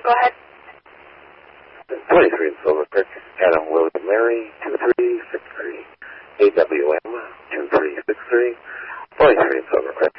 Go ahead. 23 in Silvercreek, Adam William Mary, 2363. AWM 2363, 23 in Silvercreek.